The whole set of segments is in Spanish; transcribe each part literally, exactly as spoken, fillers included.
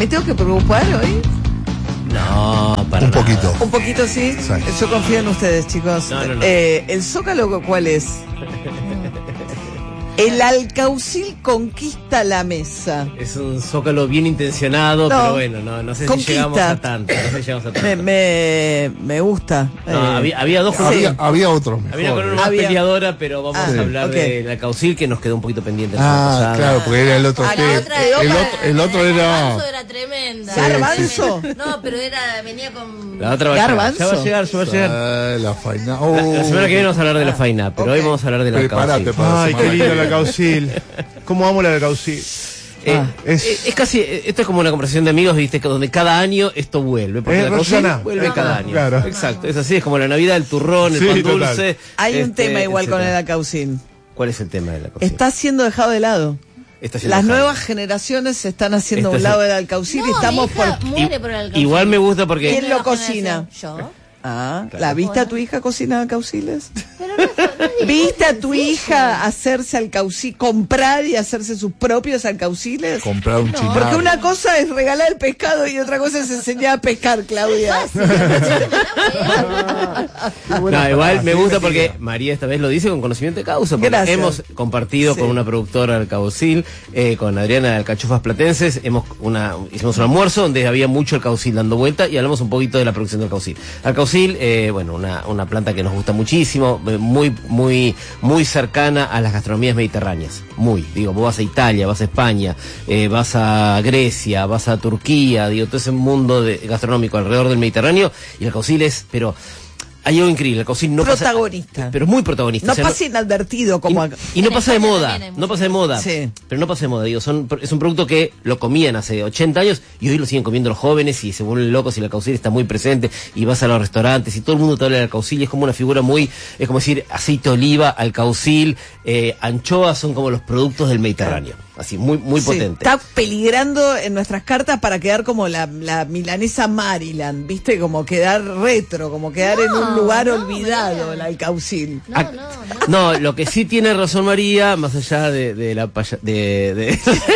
¿Me tengo que preocupar hoy? No, para Un nada. poquito. Un poquito, sí. Sí. Yo confío en ustedes, chicos. No, no, no. Eh, ¿El Zócalo cuál es? El Alcaucil conquista la mesa. Es un zócalo bien intencionado, No. pero bueno, no, no sé Conquista. si llegamos a tanto. No sé si llegamos a tanto. Me, me, me gusta. No, Eh, había, había dos Había, había otros Había una mejores. columna más Había- peleadora, pero vamos Ah, a hablar ok. del Alcaucil, que nos quedó un poquito pendiente. la Ah, semana pasada. claro, porque era el otro Ah, la tema. otra El, era- otro, el otro era... Garbanzo era tremenda. Sí, ¿Garbanzo? sí, sí. No, pero era, venía con... La otra va a llegar. Garbanzo. Ya va a llegar, ya va a llegar. Ah, la faina. La, la semana que viene vamos a hablar de la faina, pero ok. hoy vamos a hablar del Prepárate Alcaucil. para la Ay, semana qué lindo que la viene. Caucil. ¿Cómo amo la de Caucil? Eh, Ah. es, es, es casi, eh, esto es como una conversación de amigos, viste, que donde cada año esto vuelve. Porque Es la Rosh Caucil Hashanah. vuelve Ah, cada año. claro. Exacto, es así, es como la Navidad, el turrón, el Sí, pan total. dulce. Hay un este, tema igual con el etcétera. Alcaucil. ¿Cuál es el tema de la Caucil? Está siendo dejado de lado. Está siendo Las dejado. nuevas generaciones se están haciendo a un Está lado siendo- del Alcaucil y No, estamos mi hija por... muere por el Alcaucil. Igual me gusta porque... ¿Quién lo Nueva cocina? generación. ¿Yo? Ah, Claro. ¿la viste a Bueno. tu hija cocinar alcauciles? Pero no, no es ¿Viste a difícil, tu sí, hija hacerse alcaucil, comprar y hacerse sus propios alcauciles? Comprar un chinar. Porque una cosa es regalar el pescado y otra cosa es enseñar a pescar, Claudia. No, igual me gusta porque María esta vez lo dice con conocimiento de causa. Porque Gracias. hemos compartido Sí. con una productora del Alcaucil, eh, con Adriana de Alcachofas Platenses, hemos una, hicimos un almuerzo donde había mucho Alcaucil dando vuelta y hablamos un poquito de la producción del Alcaucil. Alcaucil, eh, bueno, una, una planta que nos gusta muchísimo, eh, muy, muy, muy cercana a las gastronomías mediterráneas. Muy, digo, vos vas a Italia, vas a España, eh, vas a Grecia, vas a Turquía, digo, todo ese mundo de, gastronómico alrededor del Mediterráneo, y el Alcaucil es, pero hay algo increíble, el Alcaucil no Protagonista. pasa, pero muy protagonista. No o sea, pasa inadvertido como... y, y no En pasa de España moda, también hay no mucho. pasa de moda, Sí. pero no pasa de moda, digo, son, es un producto que lo comían hace ochenta años y hoy lo siguen comiendo los jóvenes y se vuelven locos y el Alcaucil está muy presente y vas a los restaurantes y todo el mundo te habla del Alcaucil y es como una figura muy, es como decir aceite de oliva, Alcaucil, eh, anchoas son como los productos del Mediterráneo, así, muy, muy Sí, potente. está peligrando en nuestras cartas para quedar como la, la milanesa Maryland, ¿viste? Como quedar retro, como quedar en un No, lugar no, olvidado, María. el Alcaucil. No, no, no. No, lo que sí tiene razón María, más allá de, de la paya- de, de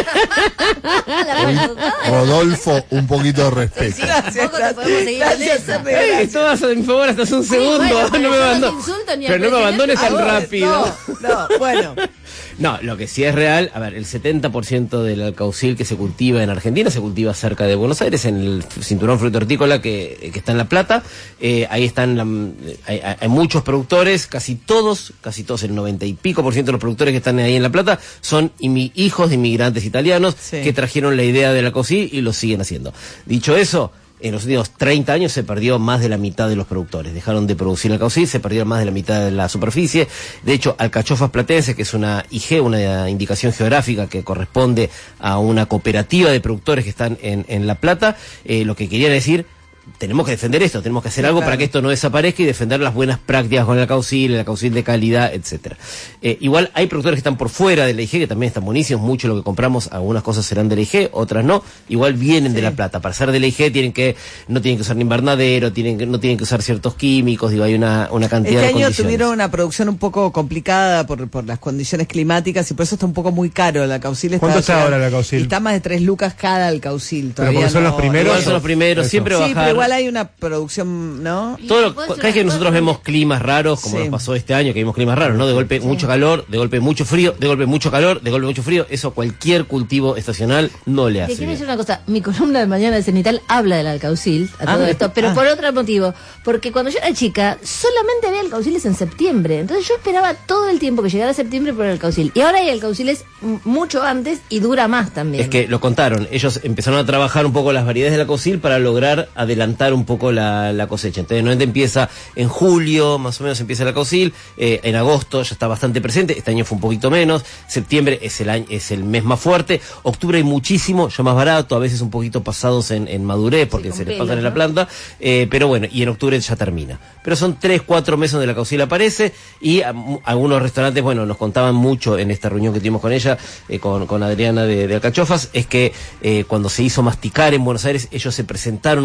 La payasada. Rodolfo, un poquito de respeto. Gracias, Tampoco te podemos seguir en gracias, esa. Herrera, Ey, gracias. todas a mi favor hasta hace un segundo, bueno, pero no me yo no te abandones. insulto ni Pero no me al abandones tan Ah, rápido. No, no, bueno. No, lo que sí es real, a ver, el setenta por ciento del alcaucil que se cultiva en Argentina se cultiva cerca de Buenos Aires, en el cinturón fruto hortícola que, que está en La Plata. Eh, ahí están, la- hay, hay- hay muchos productores, casi todos, casi todos, el noventa y pico por ciento de los productores que están ahí en La Plata son imi- hijos de inmigrantes italianos Sí. que trajeron la idea del alcaucil y lo siguen haciendo. Dicho eso, en los últimos treinta años se perdió más de la mitad de los productores. Dejaron de producir alcaucil, se perdieron más de la mitad de la superficie. De hecho, Alcachofas Platenses, que es una I G, una indicación geográfica que corresponde a una cooperativa de productores que están en, en La Plata, eh, lo que quería decir, tenemos que defender esto, tenemos que hacer Sí, algo claro. para que esto no desaparezca y defender las buenas prácticas con el alcaucil, el alcaucil de calidad, etcétera. Eh, igual hay productores que están por fuera de la I G que también están buenísimos, mucho lo que compramos, algunas cosas serán de la I G, otras no, igual vienen de La Plata. Para ser de la I G tienen que, no tienen que usar ni invernadero, tienen que, no tienen que usar ciertos químicos, digo, hay una, una cantidad Este de año condiciones. tuvieron una producción un poco complicada por, por las condiciones climáticas y por eso está un poco muy caro el alcaucil. ¿Cuánto está llegando- ahora el alcaucil? y Está más de tres lucas cada alcaucil. Pero Todavía porque son no- los primeros. Igual son los primeros, Eso. siempre Sí, bajar. pero igual hay una producción, ¿no? Todo lo, ¿Puedo decir cada vez que una nosotros cosa? vemos climas raros, como Sí. nos pasó este año, que vimos climas raros, ¿no? De golpe mucho calor, de golpe mucho frío, de golpe mucho calor, de golpe mucho frío, eso cualquier cultivo estacional no le Te hace quiero bien. decir una cosa, mi columna de mañana de Cenital habla del alcaucil, a todo Ah, esto, pero ah. por otro motivo, porque cuando yo era chica solamente había alcauciles en septiembre, entonces yo esperaba todo el tiempo que llegara septiembre por el alcaucil, y ahora hay alcauciles m- mucho antes y dura más también. Es que lo contaron, ellos empezaron a trabajar un poco las variedades de la alcaucil para lograr adelantar un poco la, la cosecha. Entonces, normalmente empieza en julio, más o menos empieza el alcaucil, eh, en agosto ya está bastante presente, este año fue un poquito menos, septiembre es el año, es el mes más fuerte, octubre hay muchísimo, ya más barato, a veces un poquito pasados en, en madurez porque con se les pelos, pasan en la ¿no? planta, eh, pero bueno, y en octubre ya termina. Pero son tres, cuatro meses donde la alcaucil aparece y a- mu- algunos restaurantes, bueno, nos contaban mucho en esta reunión que tuvimos con ella, eh, con, con Adriana de, de Alcachofas, es que eh, cuando se hizo masticar en Buenos Aires, ellos se presentaron un poco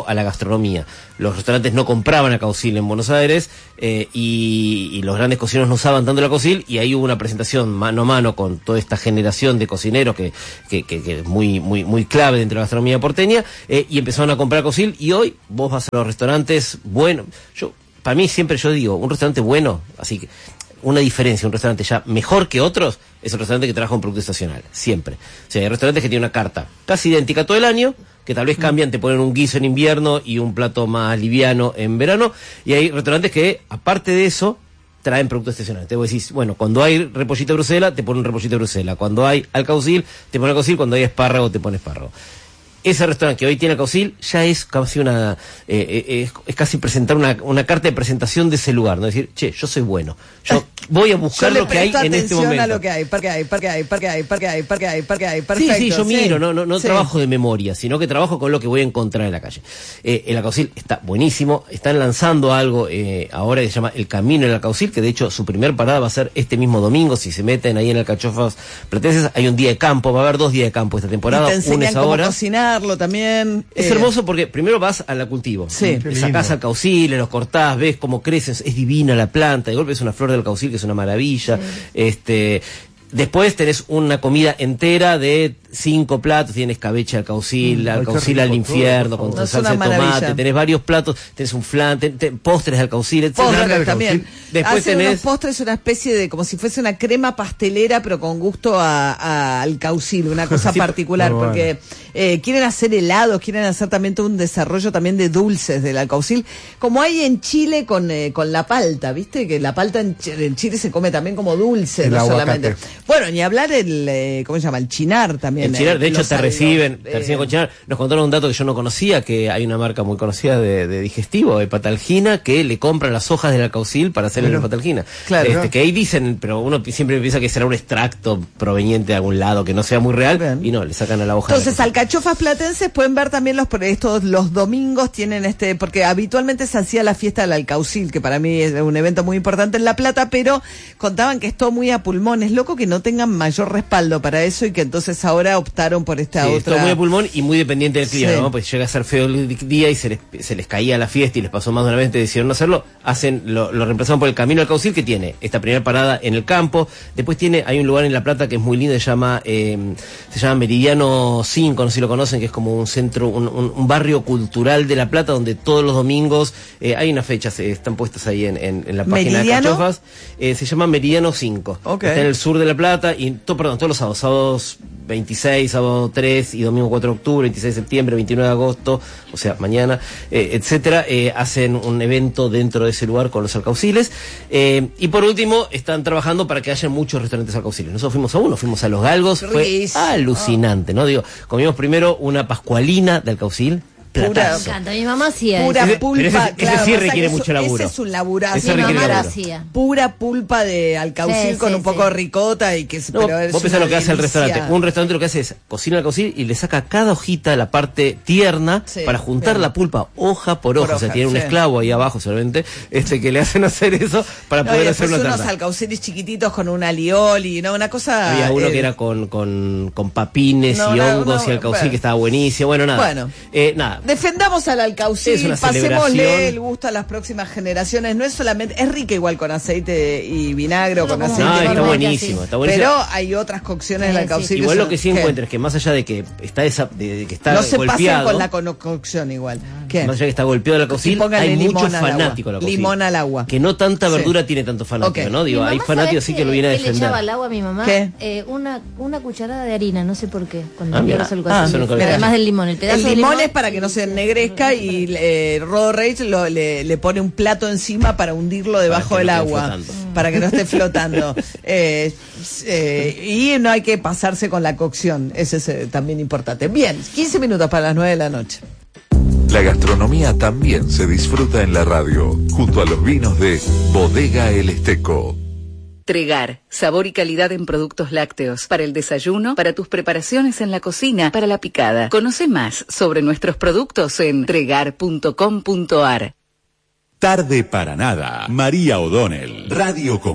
a la gastronomía. Los restaurantes no compraban alcaucil en Buenos Aires eh, y, y los grandes cocineros no usaban tanto el alcaucil, y ahí hubo una presentación mano a mano con toda esta generación de cocineros que, que, que, que es muy, muy, muy clave dentro de la gastronomía porteña, eh, y empezaron a comprar alcaucil, y hoy vos vas a los restaurantes, bueno, yo, para mí siempre yo digo, un restaurante bueno, así que una diferencia, un restaurante ya mejor que otros, es un restaurante que trabaja un producto estacional, siempre. O sea, hay restaurantes que tienen una carta casi idéntica todo el año, que tal vez cambian, te ponen un guiso en invierno y un plato más liviano en verano, y hay restaurantes que, aparte de eso, traen productos estacionales. Te voy a decir, bueno, cuando hay repollito de Bruselas, te ponen un repollito de Bruselas. Cuando hay alcaucil, te ponen alcaucil. Cuando hay espárrago, te ponen espárrago. Ese restaurante que hoy tiene alcaucil ya es casi una eh, eh, es, es casi presentar una, una carta de presentación de ese lugar, no es decir, che, yo soy bueno, yo voy a buscar lo que hay en este momento. A lo que hay, porque hay, porque hay, porque hay, porque hay, porque hay, porque hay, perfecto. Sí, sí, yo sí. miro, no, no, no sí. trabajo de memoria, sino que trabajo con lo que voy a encontrar en la calle. Eh, el alcaucil está buenísimo, están lanzando algo eh, ahora que se llama El Camino del Alcaucil, que de hecho su primer parada va a ser este mismo domingo. Si se meten ahí en Alcachofas Platenses, hay un día de campo, va a haber dos días de campo esta temporada. Y te enseñan una es cómo ahora. cocinarlo también. Es eh, hermoso porque primero vas a la cultivo, sí. le sacás alcaucil, los cortás, ves cómo crecen, es divina la planta, de golpe es una flor del alcaucil que es una maravilla. Sí. Este, después tenés una comida entera de cinco platos, tienes escabeche alcaucil, mm, alcaucil al infierno, todo, con tu salsa de tomate, tenés varios platos, tenés un flan, ten, ten, postres de alcaucil, etcétera. Postres también. Después Hacen tenés unos postres, una especie de, como si fuese una crema pastelera, pero con gusto a, a alcaucil, una cosa sí, particular, bueno. porque eh, quieren hacer helados, quieren hacer también todo un desarrollo también de dulces del alcaucil, como hay en Chile con, eh, con la palta, ¿viste? Que la palta en, en Chile se come también como dulce, el no aguacate. Solamente. Bueno, ni hablar el, eh, ¿cómo se llama? El chinar también. El chinar, de hecho te reciben, eh, te reciben con chinar. Nos contaron un dato que yo no conocía, que hay una marca muy conocida de, de digestivo, de Patalgina, que le compran las hojas del alcaucil para hacer el Patalgina. Claro. Este, que ahí dicen, pero uno siempre piensa que será un extracto proveniente de algún lado que no sea muy real, bien. Y no, le sacan a la hoja. Entonces, Alcachofas Platenses pueden ver también los estos los domingos tienen este, porque habitualmente se hacía la fiesta del alcaucil, que para mí es un evento muy importante en La Plata, pero contaban que es todo muy a pulmón. Es loco que no tengan mayor respaldo para eso y que entonces ahora optaron por esta sí, otra. Todo muy a pulmón y muy dependiente del clima, sí. ¿no? Pues llega a ser feo el día y se les, se les caía la fiesta y les pasó más de una vez, decidieron no hacerlo, hacen, lo, lo reemplazaron por el Camino al Alcaucil, que tiene esta primera parada en el campo, después tiene, hay un lugar en La Plata que es muy lindo, se llama, eh, se llama Meridiano cinco, no sé si lo conocen, que es como un centro, un, un, un barrio cultural de La Plata, donde todos los domingos, eh, hay unas fechas, eh, están puestas ahí en, en, en la página de Cachofas, eh, se llama Meridiano cinco, okay. Está en el sur de La Plata, y to, perdón, todos los sábados, sábados veintiséis, sábado tres y domingo cuatro de octubre, veintiséis de septiembre, veintinueve de agosto, o sea, mañana, eh, etcétera, eh, hacen un evento dentro de ese lugar con los alcauciles, eh, y por último, están trabajando para que haya muchos restaurantes alcauciles. Nosotros fuimos a uno, fuimos a Los Galgos, fue alucinante, ¿no? Digo, comimos primero una pascualina de alcaucil, pura, me encanta, mi mamá hacía pura eso. pulpa, ese, ese, claro, ese sí requiere eso, mucho laburo. Ese es un laburazo. Ese mi requiere mamá laburo. hacía. Pura pulpa de alcaucil sí, con sí, un poco de sí. ricota y que no, pero es vos pensás lo que hace el delicia. restaurante. Un restaurante lo que hace es cocina el alcaucil y le saca cada hojita la parte tierna sí, para juntar bien. la pulpa hoja por hoja. Por o sea, hoja, tiene un sí. esclavo ahí abajo solamente este que le hacen hacer eso para no, poder y hacer una unos tarta. alcauciles chiquititos con un alioli, ¿no? Una cosa. Había uno eh, que era con, con, con papines no, y no, hongos no, y alcaucil bueno. que estaba buenísimo. Bueno, nada. Bueno. Eh, nada. Defendamos al alcaucil, Es una pasémosle celebración. el gusto a las próximas generaciones. No es solamente, es rica igual con aceite y vinagre o con No, aceite. No, y está limón, buenísimo, está buenísimo. Pero hay otras cocciones Sí, del alcaucil. sí. Igual son- lo que sí ¿qué? encuentro es que más allá de que está esa, de, de que está No se pasen golpeado, con la co- cocción igual. ¿Qué? más allá de que está golpeado el Y alcaucil, pónganle hay limón muchos al agua. fanáticos del alcaucil. Limón al agua. Que no tanta Sí. verdura tiene tanto fanático, Ok. ¿no? Digo, Mi hay mamá, fanáticos ¿sabés sí que lo viene a qué le defender. echaba al agua a mi mamá? ¿Qué? Eh, una, una cucharada de harina, no sé por qué. Cuando Ah, quiero mira. hacer Ah, algo eso nunca lo así. había Además del limón, el pedazo El de limón es para que no se ennegrezca y eh, Rodo Reich lo, le, le pone un plato encima para hundirlo debajo Para que del no esté agua. flotando. Para que no esté flotando. Eh, eh, y no hay que pasarse con la cocción. Ese es eh, también importante. Bien, quince minutos para las nueve de la noche. La gastronomía también se disfruta en la radio, junto a los vinos de Bodega El Esteco. Tregar, sabor y calidad en productos lácteos, para el desayuno, para tus preparaciones en la cocina, para la picada. Conoce más sobre nuestros productos en tregar punto com punto ar. Tarde para nada. María O'Donnell. Radio Com.